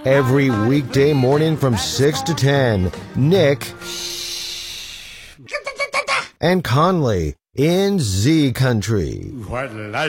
Every weekday morning from 6 to 10, Nick and Conley in Z Country.